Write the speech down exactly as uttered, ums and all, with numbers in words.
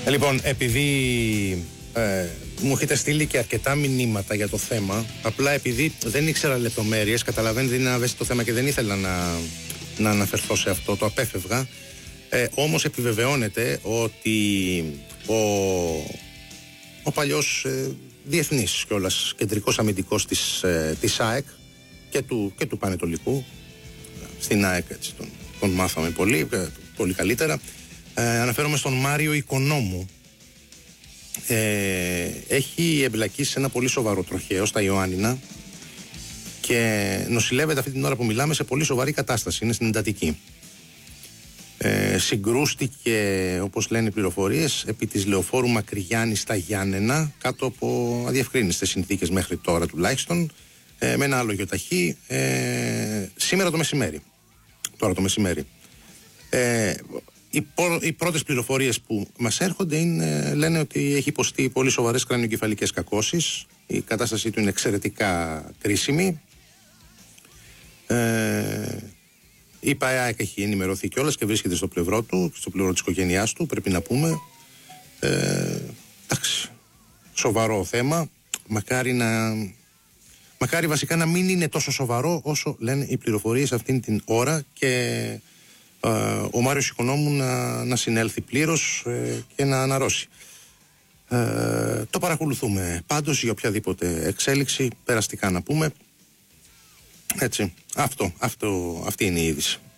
Λοιπόν, επειδή ε, μου έχετε στείλει και αρκετά μηνύματα για το θέμα, απλά επειδή δεν ήξερα λεπτομέρειες, καταλαβαίνετε είναι ένα ευαίσθητο θέμα και δεν ήθελα να, να αναφερθώ σε αυτό, το απέφευγα. Ε, όμως επιβεβαιώνεται ότι ο, ο παλιός ε, διεθνής κιόλας κεντρικός αμυντικός της, ε, της ΑΕΚ και του, και του Πανετολικού, στην ΑΕΚ έτσι, τον, τον μάθαμε πολύ, πολύ καλύτερα, ε, αναφέρομαι στον Μάριο Οικονόμου. Ε, έχει εμπλακεί σε ένα πολύ σοβαρό τροχαίο στα Ιωάννινα και νοσηλεύεται αυτή την ώρα που μιλάμε σε πολύ σοβαρή κατάσταση, είναι στην εντατική. Ε, συγκρούστηκε, όπως λένε οι πληροφορίες, επί της Λεωφόρου Μακρυγιάννη στα Γιάννενα, κάτω από αδιευκρίνιστες συνθήκες μέχρι τώρα τουλάχιστον, ε, με ένα άλλο γεωταχή, ε, σήμερα το μεσημέρι. Τώρα το μεσημέρι. Ε, οι, οι πρώτες πληροφορίες που μας έρχονται είναι, λένε ότι έχει υποστεί πολύ σοβαρές κρανιοκεφαλικές κακώσεις. Η κατάστασή του είναι εξαιρετικά κρίσιμη. Ε, η ΠΑΕΑΚ έχει ενημερωθεί κιόλας και βρίσκεται στο πλευρό του, στο πλευρό της οικογένειάς του, πρέπει να πούμε. Ε, εντάξει, σοβαρό θέμα. Μακάρι να... Μακάρι βασικά να μην είναι τόσο σοβαρό όσο λένε οι πληροφορίες αυτήν την ώρα και ε, ο Μάριος Οικονόμου να, να συνέλθει πλήρως ε, και να αναρρώσει. Ε, το παρακολουθούμε πάντως για οποιαδήποτε εξέλιξη, περαστικά να πούμε. Έτσι, αυτό, αυτό, αυτή είναι η είδηση.